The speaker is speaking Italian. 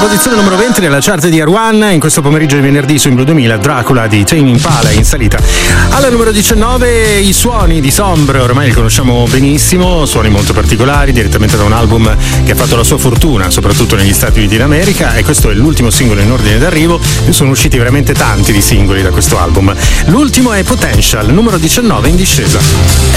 posizione numero 20 nella chart di R1 in questo pomeriggio di venerdì su In Blue 2000, Dracula di Tame Impala in salita. Alla numero 19 i suoni di Sombre, ormai li conosciamo benissimo, suoni molto particolari, direttamente da un album che ha fatto la sua fortuna soprattutto negli Stati Uniti d'America, e questo è l'ultimo singolo in ordine d'arrivo. Sono usciti veramente tanti di singoli da questo album. L'ultimo è Potential, numero 19 in discesa.